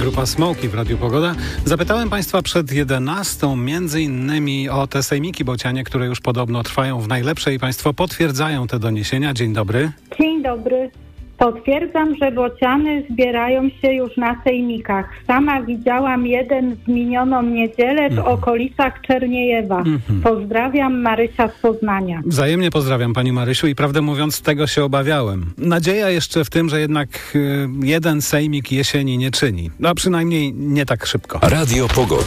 Grupa Smoki w Radiu Pogoda. Zapytałem Państwa przed 11 między innymi o te sejmiki bocianie, które już podobno trwają w najlepsze i Państwo potwierdzają te doniesienia. Dzień dobry. Dzień dobry. Potwierdzam, że bociany zbierają się już na sejmikach. Sama widziałam jeden w minioną niedzielę w okolicach Czerniejewa. Pozdrawiam, Marysia z Poznania. Wzajemnie pozdrawiam Pani Marysiu i prawdę mówiąc tego się obawiałem. Nadzieja jeszcze w tym, że jednak jeden sejmik jesieni nie czyni. A przynajmniej nie tak szybko. Radio Pogoda.